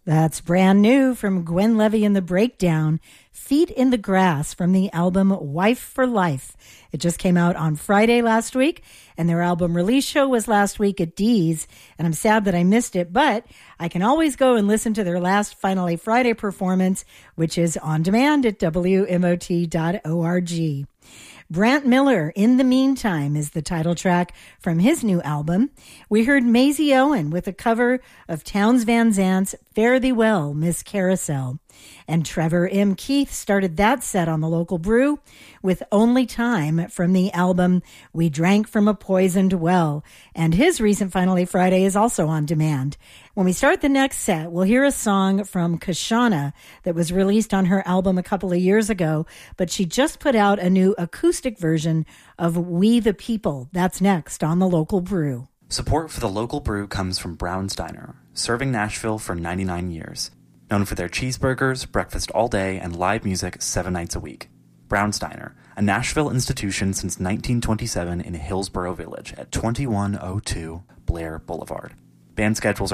That's brand new from Gwen Levy and the Breakdown, Feet in the Grass from the album Wife for Life. It just came out on Friday last week, and their album release show was last week at Dee's, and I'm sad that I missed it, but I can always go and listen to their last Finally Friday performance, which is on demand at WMOT.org. Brant Miller, In the Meantime, is the title track from his new album. We heard Maisie Owen with a cover of Townes Van Zant's Fare Thee Well, Miss Carousel. And Trevor M. Keith started that set on the local brew with Only Time from the album We Drank from a Poisoned Well. And his recent Finally Friday is also on demand. When we start the next set, we'll hear a song from Kashana that was released on her album a couple of years ago, but she just put out a new acoustic version of We the People. That's next on the local brew. Support for the local brew comes from Brown's Diner, serving Nashville for 99 years. Known for their cheeseburgers, breakfast all day, and live music 7 nights a week. Brown's Diner, a Nashville institution since 1927 in Hillsborough Village at 2102 Blair Boulevard. Band schedules